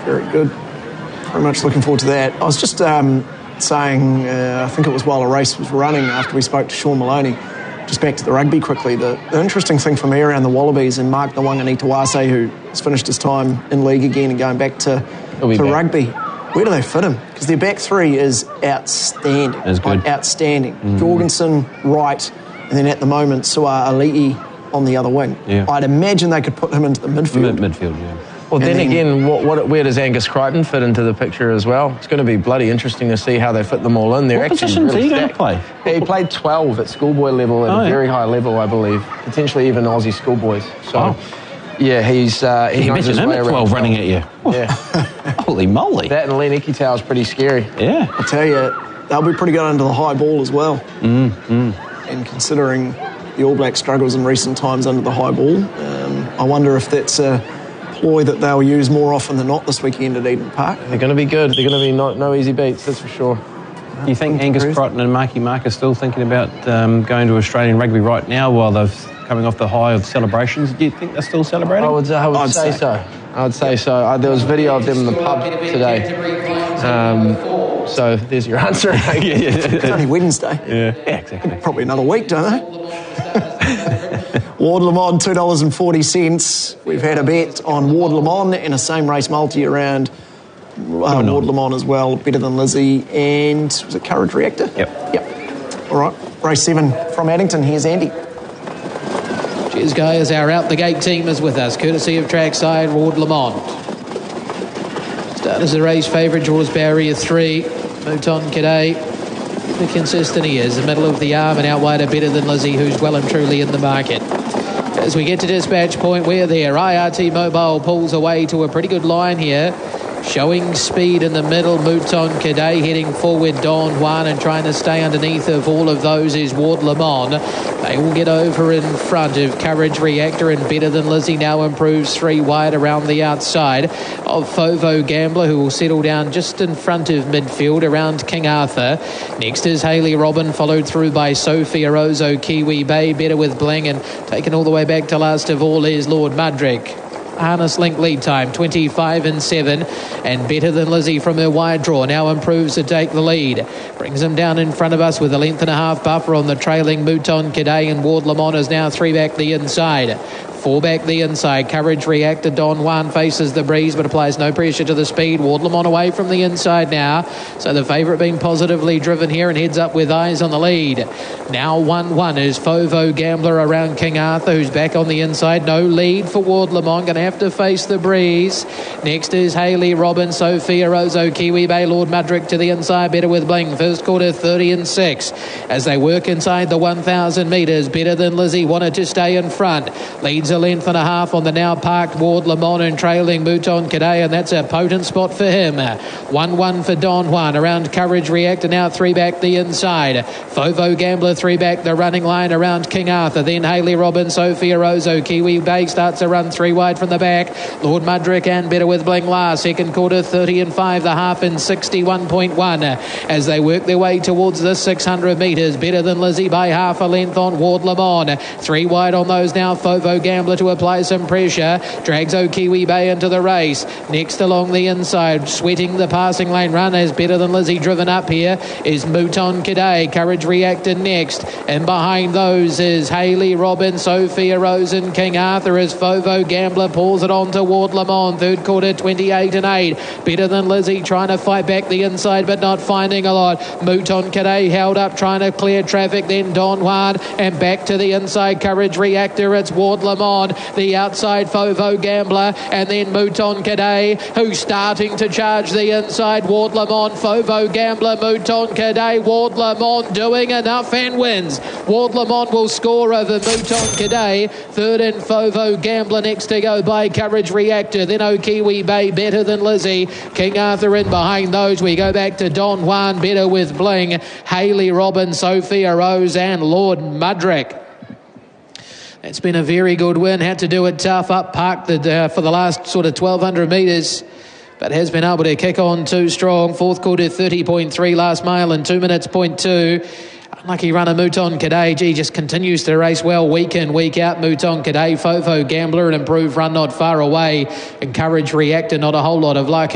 Very good. Very much looking forward to that. I was just saying, I think it was while a race was running after we spoke to Sean Maloney, just back to the rugby quickly. The interesting thing for me around the Wallabies and Mark Nawaqanitawase, who has finished his time in league again and going back to rugby, where do they fit him? Because their back three is outstanding. It's good. Outstanding. Jorgensen, right, and then at the moment, Su'a Ali'i on the other wing. Yeah. I'd imagine they could put him into the midfield. Midfield, yeah. Well, then again, where does Angus Crichton fit into the picture as well? It's going to be bloody interesting to see how they fit them all in. What position is he going to play? Yeah, he played 12 at schoolboy level, at a very high level, I believe. Potentially even Aussie schoolboys. So, yeah, he's he knows his way around. 12 running at you. Yeah. Holy moly. That and Len Ikitau is pretty scary. Yeah. I'll tell you, they'll be pretty good under the high ball as well. And considering the All Blacks' struggles in recent times under the high ball, I wonder if that's a ploy that they'll use more often than not this weekend at Eden Park. They're going to be good. They're going to be no easy beats, that's for sure. Do you think Angus Crichton and Marky Mark are still thinking about going to Australian rugby right now while they're coming off the high of celebrations? Do you think they're still celebrating? I would say so. I would say so. There was video of them in the pub today. So there's your answer. It's only Wednesday. Yeah, exactly. Probably another week, don't they? Ward Le Mans, $2.40. We've had a bet on Ward Le Mans and a same race multi around Ward Le Mans as well, better than Lizzie. And was it Courage Reactor? Yep. All right, race 7 from Addington. Here's Andy. Cheers, guys. Our out the gate team is with us, courtesy of trackside Ward Le Mans. Start as the race favourite, draws barrier 3. Mouton Cadet. The consistent he is, the middle of the arm and out wider better than Lizzie, who's well and truly in the market. As we get to dispatch point, we're there. IRT Mobile pulls away to a pretty good line here. Showing speed in the middle, Mouton Cadet heading forward, Don Juan, and trying to stay underneath of all of those is Ward Le Mans. They will get over in front of Courage Reactor, and better than Lizzie now improves 3 wide around the outside of Fovo Gambler, who will settle down just in front of midfield around King Arthur. Next is Hayley Robin, followed through by Sophia Rozo, Kiwi Bay, better with Bling, and taken all the way back to last of all is Lord Mudrick. Harness link lead time 25-7, and better than Lizzie from her wide draw now improves to take the lead, brings him down in front of us with a length and a half buffer on the trailing Mouton Cadet, and Ward Le Mans is now 3 back the inside. 4 back the inside. Courage Reactor. Don Juan faces the breeze but applies no pressure to the speed. Ward Le Mans away from the inside now. So the favourite being positively driven here and heads up with eyes on the lead. Now 1-1 is Fovo Gambler around King Arthur, who's back on the inside. No lead for Ward Le Mans. Going to have to face the breeze. Next is Hayley Robin, Sophia Rozo, Kiwi Bay, Lord Mudrick to the inside. Better with Bling. First quarter 30-6 as they work inside the 1,000 metres. Better than Lizzie wanted to stay in front. Leads a length and a half on the now parked Ward Le Mans and trailing Mouton Cadet, and that's a potent spot for him. 1-1 for Don Juan around Courage Reactor, now 3 back the inside. Fovo Gambler 3 back the running line around King Arthur, then Hayley Robin, Sophia Rozo, Kiwi Bay starts a run 3 wide from the back. Lord Mudrick and better with Bling last. Second quarter 30-5, the half in 61.1 as they work their way towards the 600 metres. Better than Lizzie by half a length on Ward Le Mans. 3 wide on those now. Fovo Gambler to apply some pressure, drags Kiwi Bay into the race. Next along the inside, sweating the passing lane run as better than Lizzie driven up here is Mouton Cadet. Courage Reactor next, and behind those is Hayley Robin, Sophia Rose and King Arthur as Fovo Gambler pulls it on toward Le Mans. Third quarter 28-8, better than Lizzie trying to fight back the inside but not finding a lot. Mouton Cadet held up trying to clear traffic, then Don Juan, and back to the inside Courage Reactor. It's Ward Le Mans, the outside Fovo Gambler, and then Mouton Cadet, who's starting to charge the inside. Ward Le Mans, Fovo Gambler, Mouton Cadet. Ward Le Mans doing enough and wins. Ward Le Mans will score over Mouton Cadet. Third and Fovo Gambler next to go by Courage Reactor. Then Kiwi Bay better than Lizzie. King Arthur in behind those. We go back to Don Juan better with Bling. Hayley Robin, Sophia Rose and Lord Mudrick. It's been a very good win. Had to do it tough up park for the last sort of 1,200 metres, but has been able to kick on too strong. Fourth quarter 30.3 last mile in 2 minutes, 0.2. Unlucky runner Mouton Cadet. Just continues to race well week in, week out. Mouton Cadet, Fovo Gambler, an improved run not far away. And Courage Reactor, not a whole lot of luck.